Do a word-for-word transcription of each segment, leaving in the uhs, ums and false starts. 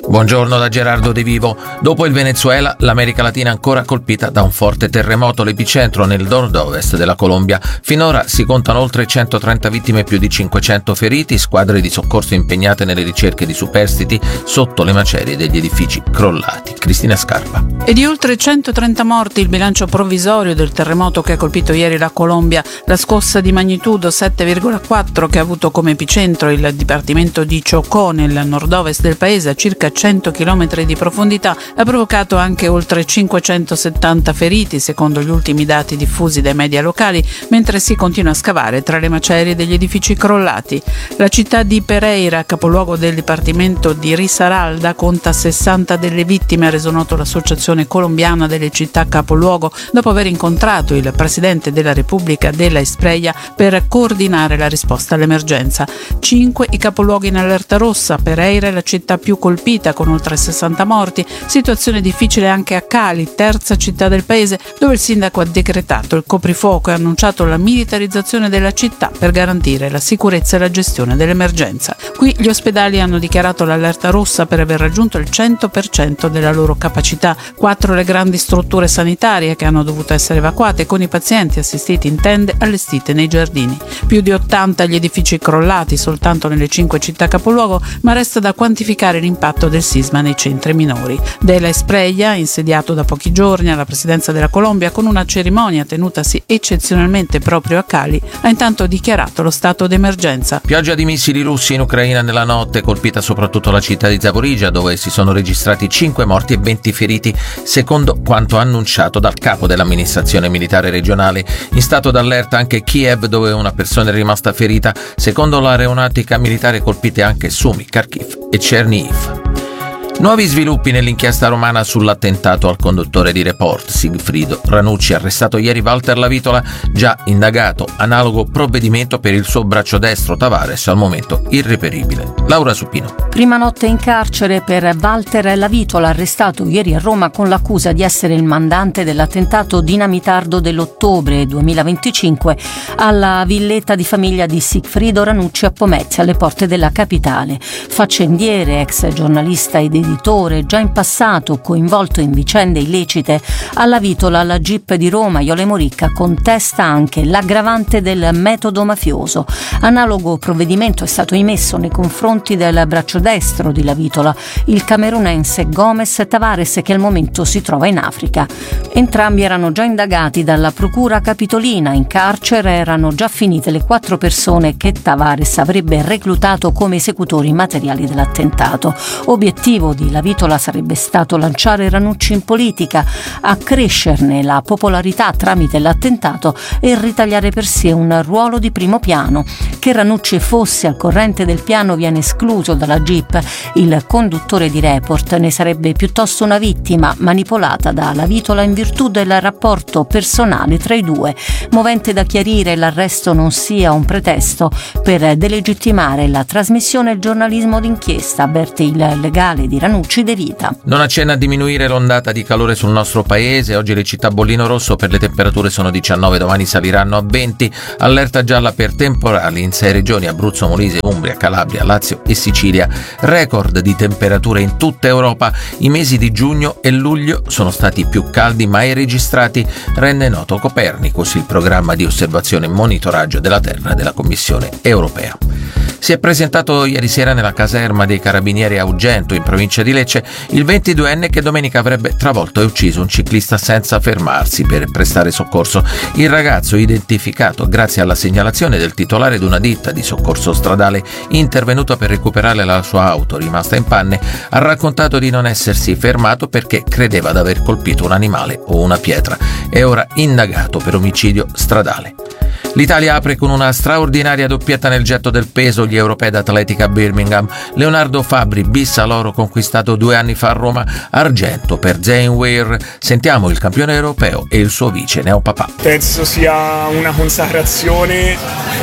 Buongiorno da Gerardo De Vivo. Dopo il Venezuela, l'America Latina è ancora colpita da un forte terremoto, l'epicentro nel nord-ovest della Colombia. Finora si contano oltre centotrenta vittime e più di cinquecento feriti, squadre di soccorso impegnate nelle ricerche di superstiti sotto le macerie degli edifici crollati. Cristina Scarpa. E di oltre centotrenta morti il bilancio provvisorio del terremoto che ha colpito ieri la Colombia. La scossa di magnitudo sette virgola quattro che ha avuto come epicentro il dipartimento di Chocó nel nord-ovest del paese a circa cento chilometri di profondità ha provocato anche oltre cinquecentosettanta feriti, secondo gli ultimi dati diffusi dai media locali, mentre si continua a scavare tra le macerie degli edifici crollati. La città di Pereira, capoluogo del dipartimento di Risaralda, conta sessanta delle vittime, ha reso noto l'Associazione Colombiana delle città capoluogo, dopo aver incontrato il presidente della Repubblica della Espreia per coordinare la risposta all'emergenza. Cinque i capoluoghi in allerta rossa. Pereira è la città più colpita, con oltre sessanta morti, situazione difficile anche a Cali, terza città del paese, dove il sindaco ha decretato il coprifuoco e ha annunciato la militarizzazione della città per garantire la sicurezza e la gestione dell'emergenza. Qui gli ospedali hanno dichiarato l'allerta rossa per aver raggiunto il cento per cento della loro capacità, quattro le grandi strutture sanitarie che hanno dovuto essere evacuate, con i pazienti assistiti in tende allestite nei giardini. Più di ottanta gli edifici crollati soltanto nelle cinque città capoluogo, ma resta da quantificare l'impatto del sisma nei centri minori. Della Espreia, insediato da pochi giorni alla presidenza della Colombia con una cerimonia tenutasi eccezionalmente proprio a Cali, ha intanto dichiarato lo stato d'emergenza. Pioggia di missili russi in Ucraina nella notte, colpita soprattutto la città di Zaporizhzhia, dove si sono registrati cinque morti e venti feriti, secondo quanto annunciato dal capo dell'amministrazione militare regionale. In stato d'allerta anche Kiev, dove una persona è rimasta ferita. Secondo l'aeronautica militare colpite anche Sumy, Kharkiv e Chernihiv. Nuovi sviluppi nell'inchiesta romana sull'attentato al conduttore di Report, Sigfrido Ranucci, arrestato ieri Walter Lavitola, già indagato, analogo provvedimento per il suo braccio destro Tavares, al momento irreperibile. Laura Supino. Prima notte in carcere per Walter Lavitola, arrestato ieri a Roma con l'accusa di essere il mandante dell'attentato dinamitardo dell'ottobre duemilaventicinque alla villetta di famiglia di Sigfrido Ranucci a Pomezia, alle porte della capitale. Faccendiere, ex giornalista ed editore, già in passato coinvolto in vicende illecite, a Lavitola la G I P di Roma, Iole Moricca, contesta anche l'aggravante del metodo mafioso. Analogo provvedimento è stato emesso nei confronti del braccio destro di Lavitola, il camerunense Gomes Tavares, che al momento si trova in Africa. Entrambi erano già indagati dalla procura capitolina. In carcere erano già finite le quattro persone che Tavares avrebbe reclutato come esecutori materiali dell'attentato. Obiettivo di Lavitola sarebbe stato lanciare Ranucci in politica, accrescerne la popolarità tramite l'attentato e ritagliare per sé un ruolo di primo piano. Che Ranucci fosse al corrente del piano viene escluso dalla G I P. Il conduttore di Report ne sarebbe piuttosto una vittima, manipolata da Lavitola in virtù del rapporto personale tra i due. Movente da chiarire l'arresto non sia un pretesto per delegittimare la trasmissione e il giornalismo d'inchiesta, avverte il legale di Ranucci De Vita. Non accenna a diminuire l'ondata di calore sul nostro paese. Oggi le città a bollino rosso per le temperature sono diciannove, domani saliranno a venti. Allerta gialla per temporali in sei regioni: Abruzzo, Molise, Umbria, Calabria, Lazio e Sicilia. Record di temperature in tutta Europa. I mesi di giugno e luglio sono stati i più caldi mai registrati, rende noto Copernicus, il programma di osservazione e monitoraggio della Terra della Commissione europea. Si è presentato ieri sera nella caserma dei Carabinieri a Ugento, in provincia di Lecce, il ventiduenne che domenica avrebbe travolto e ucciso un ciclista senza fermarsi per prestare soccorso. Il ragazzo, identificato grazie alla segnalazione del titolare di una ditta di soccorso stradale intervenuto per recuperare la sua auto rimasta in panne, ha raccontato di non essersi fermato perché credeva di aver colpito un animale o una pietra. È ora indagato per omicidio stradale. L'Italia apre con una straordinaria doppietta nel getto del peso gli europei d'atletica a Birmingham. Leonardo Fabri, bis all'oro conquistato due anni fa a Roma, argento per Zane Weir. Sentiamo il campione europeo e il suo vice neopapà. Penso sia una consacrazione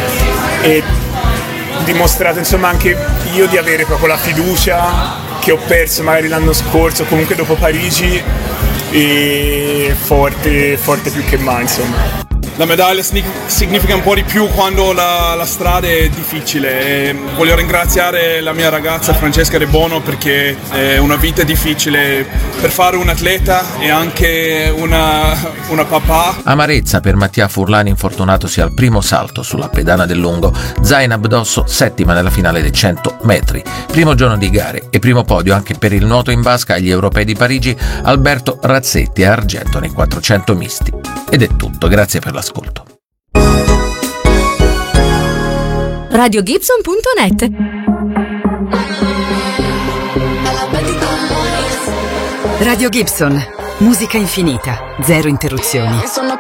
e dimostrato insomma anche io di avere proprio la fiducia che ho perso magari l'anno scorso, comunque dopo Parigi, e forte, forte più che mai insomma. la medaglia significa un po' di più quando la, la strada è difficile. E voglio ringraziare la mia ragazza Francesca De Bono perché è una vita difficile per fare un atleta e anche una, una papà. Amarezza per Mattia Furlani, infortunatosi al primo salto sulla pedana del lungo. Zainab Dosso settima nella finale dei cento metri. Primo giorno di gare e primo podio anche per il nuoto in vasca agli europei di Parigi. Alberto Razzetti a argento nei quattrocento misti. Ed è tutto, grazie per l'ascolto. radio gibson punto net. Radio Gibson, musica infinita, zero interruzioni.